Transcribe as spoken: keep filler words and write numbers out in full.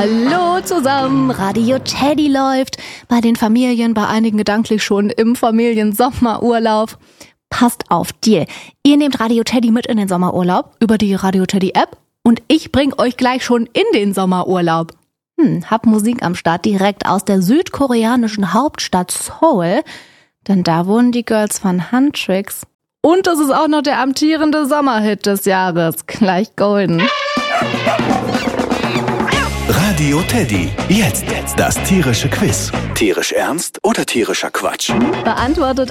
Hallo zusammen, Radio Teddy läuft. Bei den Familien, bei einigen gedanklich schon im Familiensommerurlaub. Passt auf, Deal. Ihr nehmt Radio Teddy mit in den Sommerurlaub über die Radio Teddy App und ich bring euch gleich schon in den Sommerurlaub. Hm, hab Musik am Start direkt aus der südkoreanischen Hauptstadt Seoul, denn da wohnen die Girls von Huntrix. Und das ist auch noch der amtierende Sommerhit des Jahres, gleich golden. Radio Teddy, jetzt das tierische Quiz. Tierisch ernst oder tierischer Quatsch? Beantwortet